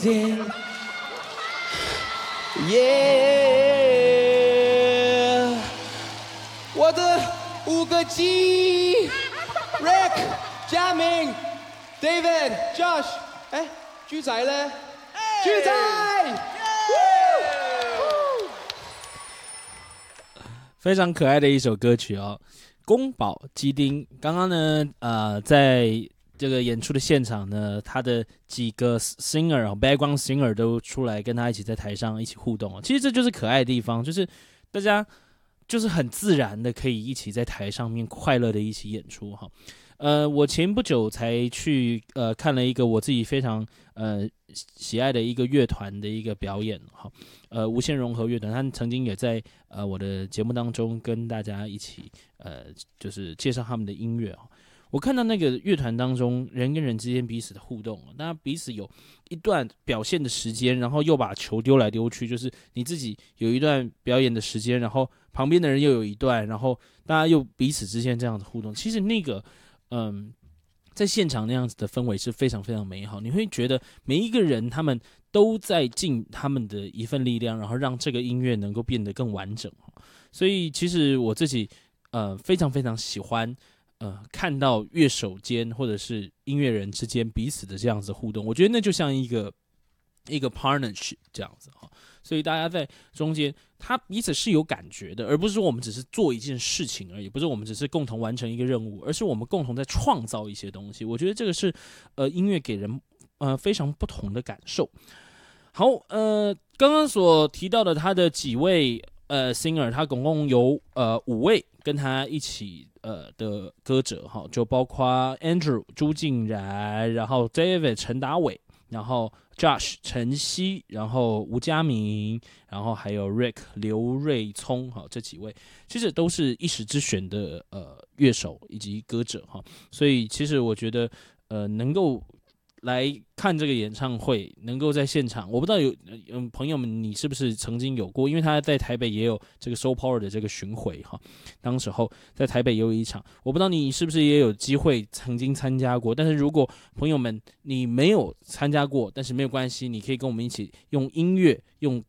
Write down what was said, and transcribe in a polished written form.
定。耶！我的5个鸡 ，Rick、佳明、David、Josh， 哎，巨仔咧？巨仔！ 非常可爱的一首歌曲哦，宫保鸡丁。刚刚呢，在这个演出的现场呢，他的几个 background singer 都出来跟他一起在台上一起互动。其实这就是可爱的地方，就是大家就是很自然的可以一起在台上面快乐的一起演出哈。我前不久才去看了一个我自己非常喜爱的一个乐团的一个表演哈，无限融合乐团，他曾经也在我的节目当中跟大家一起就是介绍他们的音乐哦。我看到那个乐团当中人跟人之间彼此的互动，大家彼此有一段表现的时间，然后又把球丢来丢去，就是你自己有一段表演的时间，然后旁边的人又有一段，然后大家又彼此之间这样子互动。其实那个在现场那样子的氛围是非常非常美好，你会觉得每一个人他们都在尽他们的一份力量，然后让这个音乐能够变得更完整。所以其实我自己非常非常喜欢看到乐手间或者是音乐人之间彼此的这样子互动，我觉得那就像一个 partnership 这样子哈。所以大家在中间，他彼此是有感觉的，而不是说我们只是做一件事情而已，不是我们只是共同完成一个任务，而是我们共同在创造一些东西。我觉得这个是音乐给人非常不同的感受。好，刚刚所提到的他的几位singer， 他总共有5位跟他一起的歌者哈，就包括 Andrew 朱敬然，然后 David 陈达伟，然后 Josh 陈曦，然后吴佳明，然后还有 Rick 刘瑞聪，哈，这几位其实都是一时之选的乐手以及歌者哈，所以其实我觉得能够来看这个演唱会，能够在现场，我不知道有朋友们你是不是曾经有过，因为他在台北也有这个 Soul Power 的这个巡回哈，当时候在台北也有一场，我不知道你是不是也有机会曾经参加过，但是如果朋友们你没有参加过，但是没有关系，你可以跟我们一起用音乐，用